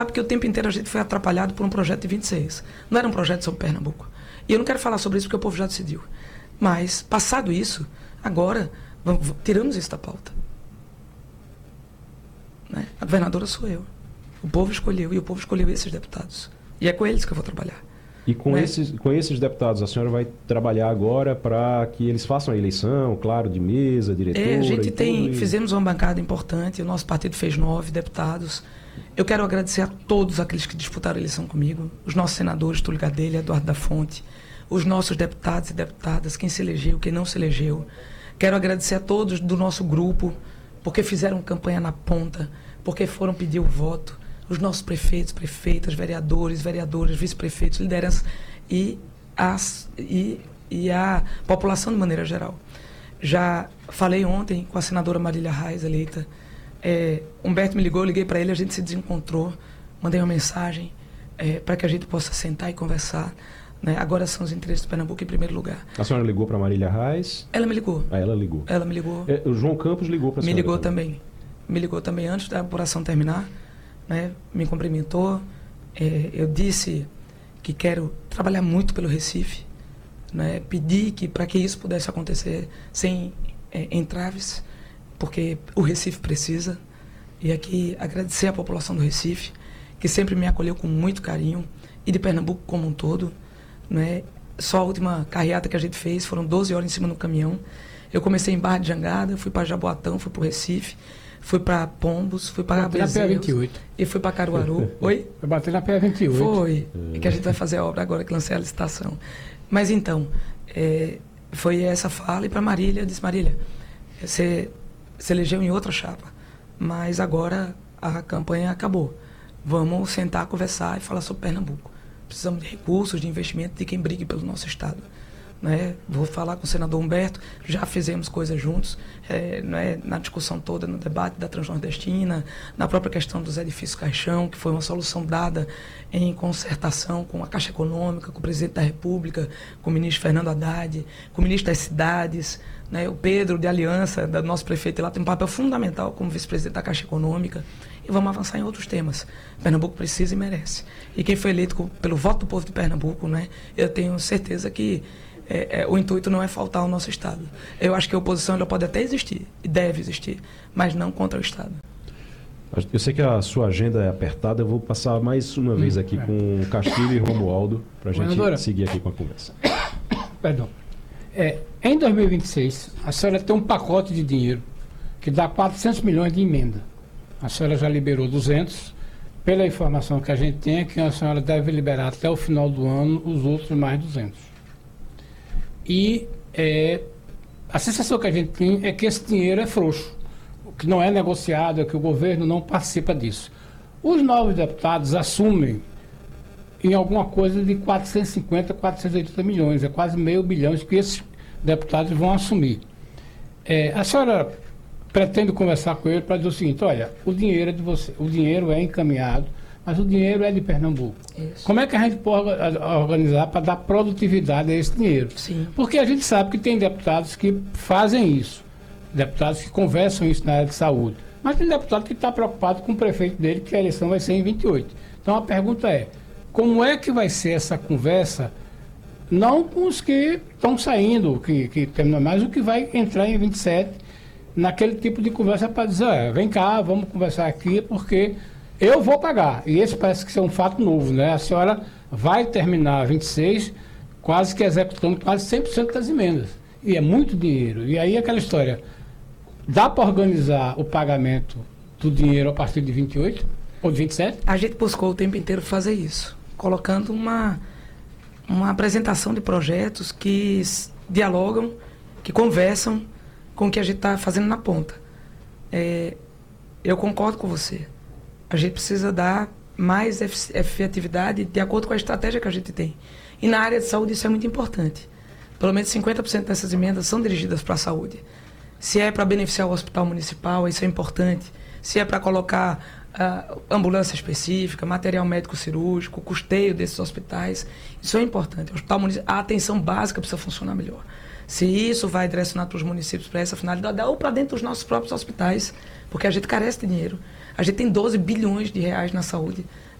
Porque o tempo inteiro a gente foi atrapalhado por um projeto de 26. Não era um projeto sobre Pernambuco. E eu não quero falar sobre isso porque o povo já decidiu. Mas, passado isso, agora, tiramos isso da pauta. Né? A governadora sou eu. O povo escolheu, e o povo escolheu esses deputados. E é com eles que eu vou trabalhar. E com esses deputados, a senhora vai trabalhar agora para que eles façam a eleição, claro, de mesa, diretora... A gente fizemos uma bancada importante, o nosso partido fez 9 deputados. Eu quero agradecer a todos aqueles que disputaram a eleição comigo, os nossos senadores, Túlio Gadelha, Eduardo da Fonte, os nossos deputados e deputadas, quem se elegeu, quem não se elegeu. Quero agradecer a todos do nosso grupo, porque fizeram campanha na ponta, porque foram pedir o voto, os nossos prefeitos, prefeitas, vereadores, vereadoras, vice-prefeitos, lideranças e a população de maneira geral. Já falei ontem com a senadora Marília Reis, eleita. Humberto me ligou, eu liguei para ele, a gente se desencontrou, mandei uma mensagem para que a gente possa sentar e conversar. Né? Agora são os interesses do Pernambuco em primeiro lugar. A senhora ligou para Marília Reis? Ela me ligou. Ela ligou. Ela me ligou. O João Campos ligou para a senhora? Me ligou também. Me ligou também antes da apuração terminar. Né? Me cumprimentou. Eu disse que quero trabalhar muito pelo Recife. Né? Pedi que para que isso pudesse acontecer sem entraves, porque o Recife precisa. E aqui agradecer à população do Recife, que sempre me acolheu com muito carinho, e de Pernambuco como um todo. Né? Só a última carreata que a gente fez, foram 12 horas em cima do caminhão. Eu comecei em Barra de Jangada, fui para Jaboatão, fui para o Recife, fui para Pombos, fui para PA28 e fui para Caruaru. Oi? Eu bati na PA28. Foi, que a gente vai fazer a obra agora, que lancei a licitação. Mas então, foi essa fala, e para Marília, eu disse, Marília, você se elegeu em outra chapa, mas agora a campanha acabou. Vamos sentar, conversar e falar sobre Pernambuco. Precisamos de recursos, de investimento, de quem brigue pelo nosso estado. Né? Vou falar com o senador Humberto, já fizemos coisas juntos, na discussão toda, no debate da Transnordestina, na própria questão dos edifícios caixão, que foi uma solução dada em concertação com a Caixa Econômica, com o presidente da República, com o ministro Fernando Haddad, com o ministro das Cidades. Né? O Pedro, de Aliança, do nosso prefeito lá, tem um papel fundamental como vice-presidente da Caixa Econômica. E vamos avançar em outros temas. Pernambuco precisa e merece. E quem foi eleito pelo voto do povo de Pernambuco, né, eu tenho certeza que o intuito não é faltar ao nosso Estado. Eu acho que a oposição ela pode até existir, e deve existir, mas não contra o Estado. Eu sei que a sua agenda é apertada, eu vou passar mais uma vez aqui com Castilho e Romualdo, para a gente seguir aqui com a conversa. Perdão. Em 2026, a senhora tem um pacote de dinheiro que dá 400 milhões de emenda. A senhora já liberou 200. Pela informação que a gente tem, é que a senhora deve liberar até o final do ano os outros mais 200. E a sensação que a gente tem é que esse dinheiro é frouxo, que não é negociado, é que o governo não participa disso. Os novos deputados assumem em alguma coisa de 450, 480 milhões, é quase meio bilhão que esses deputados vão assumir. A senhora pretende conversar com ele para dizer o seguinte, olha, o dinheiro é de você, o dinheiro é encaminhado, mas o dinheiro é de Pernambuco. Isso. Como é que a gente pode organizar para dar produtividade a esse dinheiro? Sim. Porque a gente sabe que tem deputados que fazem isso, deputados que conversam isso na área de saúde, mas tem deputado que está preocupado com o prefeito dele, que a eleição vai ser em 28. Então a pergunta é, como é que vai ser essa conversa, não com os que estão saindo, que terminam mais, o que vai entrar em 27, naquele tipo de conversa para dizer, vem cá, vamos conversar aqui, porque eu vou pagar. E esse parece que é um fato novo, né? A senhora vai terminar 26, quase que executando quase 100% das emendas. E é muito dinheiro. E aí aquela história, dá para organizar o pagamento do dinheiro a partir de 28 ou de 27? A gente buscou o tempo inteiro fazer isso, colocando uma apresentação de projetos que dialogam, que conversam com o que a gente está fazendo na ponta. Eu concordo com você. A gente precisa dar mais efetividade de acordo com a estratégia que a gente tem. E na área de saúde isso é muito importante. Pelo menos 50% dessas emendas são dirigidas para a saúde. Se é para beneficiar o hospital municipal, isso é importante. Se é para colocar ambulância específica, material médico cirúrgico, custeio desses hospitais, isso é importante. O hospital municipal, a atenção básica precisa funcionar melhor. Se isso vai direcionar para os municípios para essa finalidade, ou para dentro dos nossos próprios hospitais, porque a gente carece de dinheiro. A gente tem 12 bilhões de reais na saúde,